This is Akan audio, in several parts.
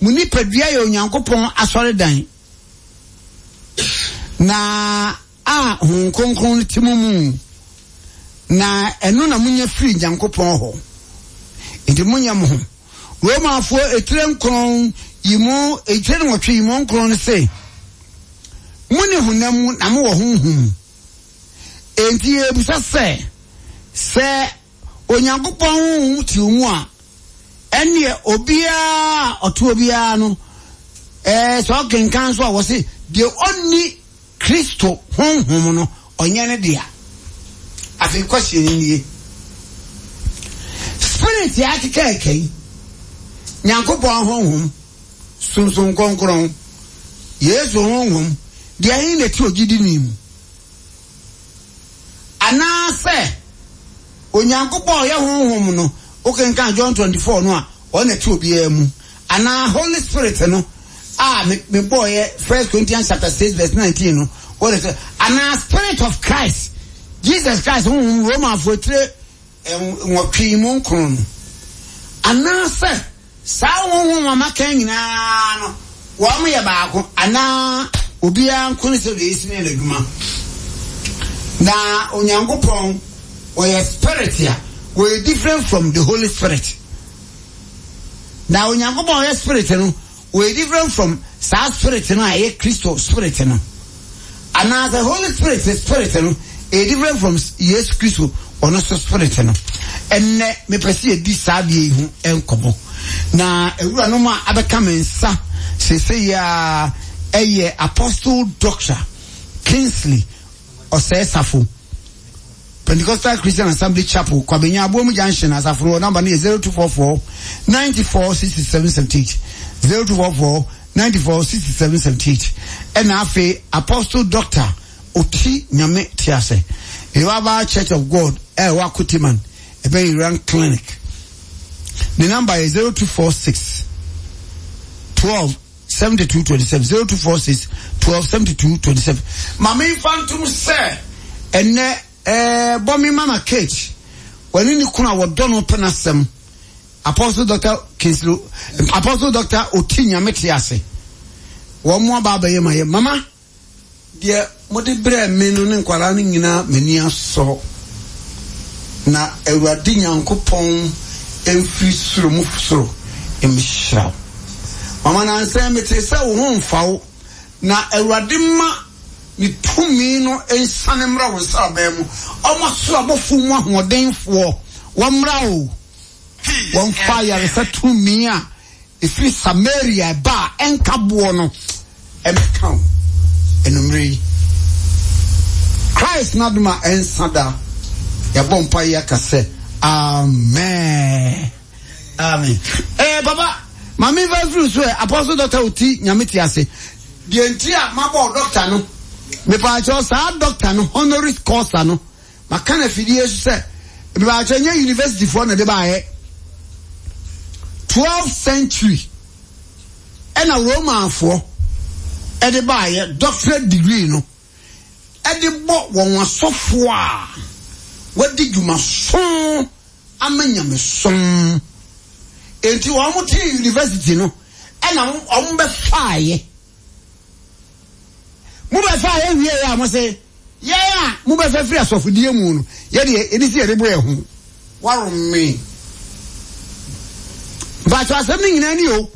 muni pedua ye onyankopon asore dan na hun konkron timumu na eno na munya free nyankopon ho enti munya mo Roma fo etren kron yimu etren wotwe yimu kron se muni hunam na mo wo hunhum enti ebusa se onyankopon ti mu a ene obia oto obia no so kenkan so a wo se the only Kristo honhom no onye ne dia afi question ni spirit ya kekeke nyankopon honhom sunsun konkron Yesu honhom dia yin le ti ogidi nim ana se onyankopon ya honhom no o kenkan John 24 no a o na ti obia mu ana Holy Spirit no me boy 1 Corinthians chapter 6 verse 19 no what is ana Spirit of Christ Jesus Christ Roman 4:3 nwotwe mu nkron ana se sa won maka nyina no wo mo ye baako ana obia nkon se de isi ne laduma na onyankopon o ye spirit ya we different from the Holy Spirit na onyankopon ye spirit no we different from sa spirit no a ye Kristo spirit no ana the Holy Spirit is spirit no a different from yes Kristo ono so spirit no enne me pese e di sa bia hu enkobo na ewura no ma abeka mensa sese ya eye Apostle Dr. Kingsley Osesafo Pentecostal Christian Assembly Chapel Kwabenya Abomu Junction asafo number is 0244 946778 0244 946778 and afi Apostle Dr. Oti Nyame Tiase Ewaba Church of God Wakutiman Ebe Iran Clinic. The number is 0246 12 72 27 0246 12 72 27. Mama Infantum say ene bomi mama cage when ni kuna wodono penasem Apostle Dr. Kingsley Apostle Dr. Oti Nyame Tiase wo mo baba ye maye mama de mode bre menu ne nkwara ne nyina mani aso na Awurade Nyankopon emfiri suro mu suro emhira mama na nsa mete se wo ho mfawo na Awurade ma ni tumi no ensane mra wo sa ba mu omaso abofu mu ahodenfo wo mra o won fire se tumi a efiri Samaria ba enkabo no emeka enumri Christ naduma ensada ya bompa ya kase amen amen baba mami va through so Apostle Dr. Oti Nyame Tiase die ntia mabo doctor no me pa cho sa doctor no honoris causa no makana fidie so se me ba cho nya university for na de ba ye 12th century ena Roman for e de ba ye doctorate degree no e de bo won asofo a wadi dwuma so amanya me som enti wo mo ti university no ena wo be faaye mu be faaye wie ya mo se ya mu be fa free asofodie mu no ye de edisi ye de bo ehu warum me ba to asem nyina ni o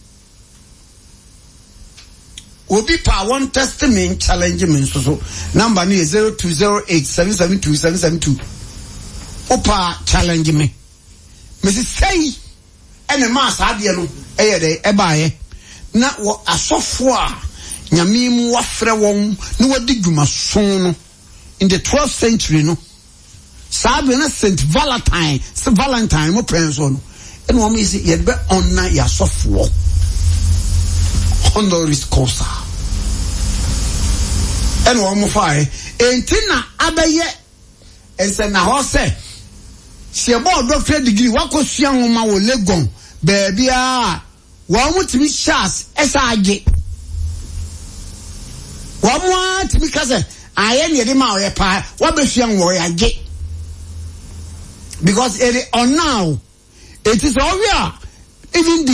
obi pa one testament challenge me so number ni 0208772772 opa challenge me say ene ma saade no eye de ebaaye na wo asofo a nyame mu wafre won na wadi dwuma son no in the 12th century no saade na Saint Valentine mo penso no ene wo me say ye be onna ya sofo honoris causa ene wo mo fae entina abaye ense na ho se si ebo doctorate degree wakosua nwoma wo Legon baby a wa mutimi chance esage wa mo atimi kase aye ne de ma o ye pa wa behua nwo ya ge because it on now it is obvious even the